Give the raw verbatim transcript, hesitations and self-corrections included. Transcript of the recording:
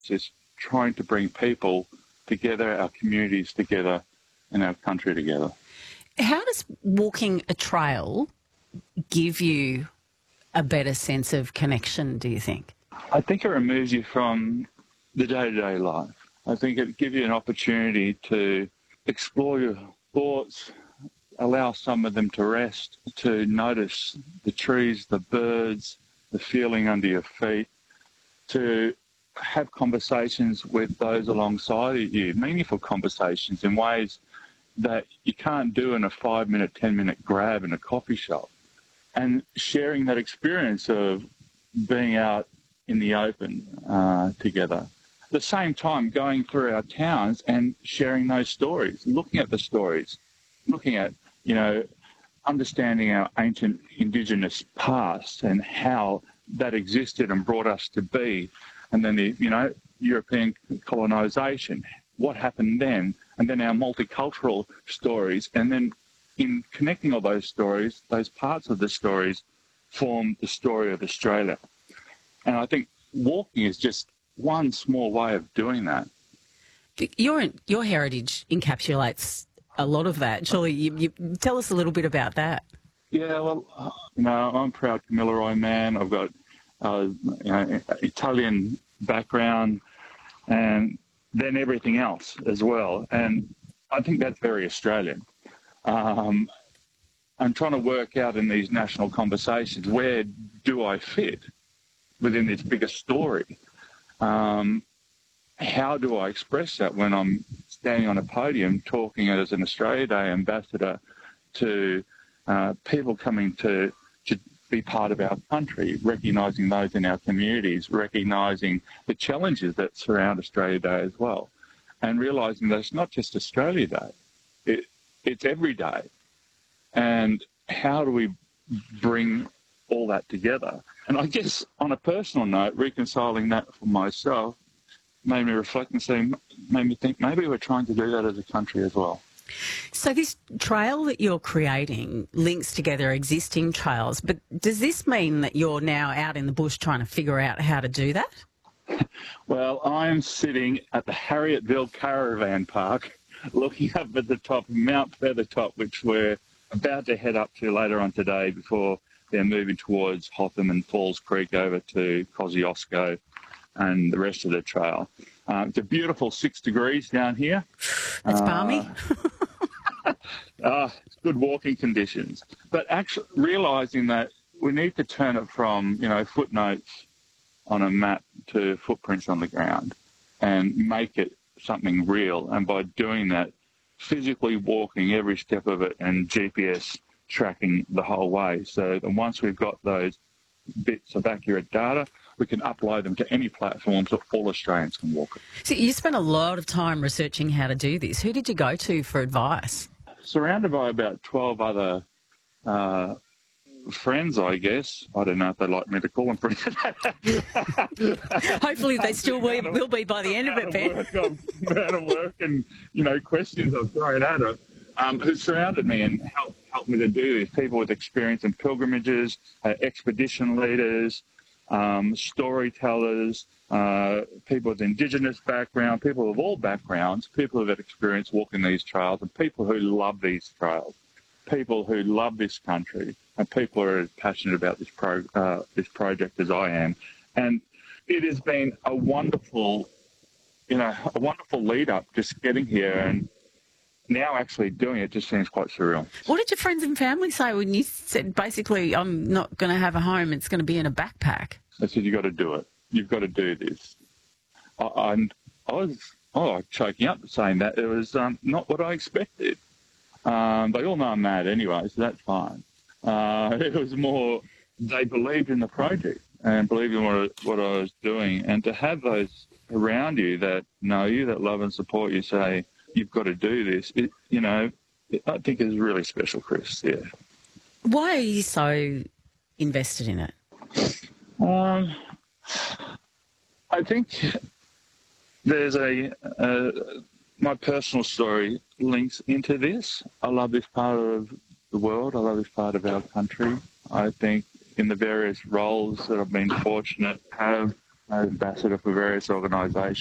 is trying to bring people together, our communities together, and our country together. How does walking a trail give you a better sense of connection, do you think? I think it removes you from the day-to-day life. I think it gives you an opportunity to explore your thoughts, allow some of them to rest, to notice the trees, the birds, the feeling under your feet, to have conversations with those alongside you, meaningful conversations in ways that you can't do in a five-minute, ten-minute grab in a coffee shop. And sharing that experience of being out in the open uh, together. At the same time, going through our towns and sharing those stories, looking at the stories, looking at, you know, understanding our ancient Indigenous past and how that existed and brought us to be. And then the, you know, European colonisation, what happened then, and then our multicultural stories. And then in connecting all those stories, those parts of the stories form the story of Australia. And I think walking is just one small way of doing that. Your your heritage encapsulates a lot of that. Surely you, you tell us a little bit about that. Yeah, well, uh, you know, I'm a proud Kamilaroi man. I've got uh, you know, Italian background and then everything else as well. And I think that's very Australian. Um, I'm trying to work out in these national conversations, where do I fit within this bigger story? Um, how do I express that when I'm standing on a podium talking as an Australia Day ambassador to uh, people coming to, to be part of our country, recognising those in our communities, recognising the challenges that surround Australia Day as well, and realising that it's not just Australia Day, it, it's every day. And how do we bring all that together? And I guess on a personal note, reconciling that for myself made me reflect and say, made me think maybe we're trying to do that as a country as well. So this trail that you're creating links together existing trails, but does this mean that you're now out in the bush trying to figure out how to do that? Well, I'm sitting at the Harrietville Caravan Park looking up at the top of Mount Feathertop, which we're about to head up to later on today before they're moving towards Hotham and Falls Creek over to Kosciuszko and the rest of the trail. Uh, it's a beautiful six degrees down here. It's balmy. Uh, uh, it's good walking conditions. But actually realising that we need to turn it from, you know, footnotes on a map to footprints on the ground and make it something real. And by doing that, physically walking every step of it and G P S tracking the whole way. So that once we've got those bits of accurate data, we can upload them to any platform so all Australians can walk it. So you spent a lot of time researching how to do this. Who did you go to for advice? Surrounded by about twelve other uh, friends, I guess. I don't know if they like me to call them friends. Hopefully they still will, will be by the end of it, Ben. Amount of work and, you know, questions I've thrown at her, um, who surrounded me and helped, helped me to do this. People with experience in pilgrimages, uh, expedition leaders, um, storytellers, uh, people with Indigenous background, people of all backgrounds, people who have experience walking these trails, and people who love these trails, people who love this country, and people who are as passionate about this pro, uh, this project as I am. And it has been a wonderful, you know, a wonderful lead up just getting here, and now actually doing it just seems quite surreal. What did your friends and family say when you said, basically, I'm not going to have a home, it's going to be in a backpack? They said, you've got to do it. You've got to do this. I, and I was oh, choking up saying that. It was um, not what I expected. Um, they all know I'm mad anyway, so that's fine. Uh, it was more they believed in the project and believed in what, what I was doing. And to have those around you that know you, that love and support you, say, you've got to do this, it, you know, it, I think is really special, Chris, yeah. Why are you so invested in it? Um, I think there's a, uh, my personal story links into this. I love this part of the world. I love this part of our country. I think in the various roles that I've been fortunate to have ambassador for various organisations.